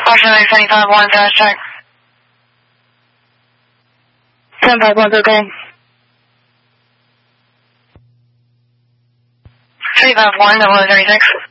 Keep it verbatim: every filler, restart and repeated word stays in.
Approximately seventy-five one, dash check. seventy-five one's okay. seventy-five one, double oh thirty-six.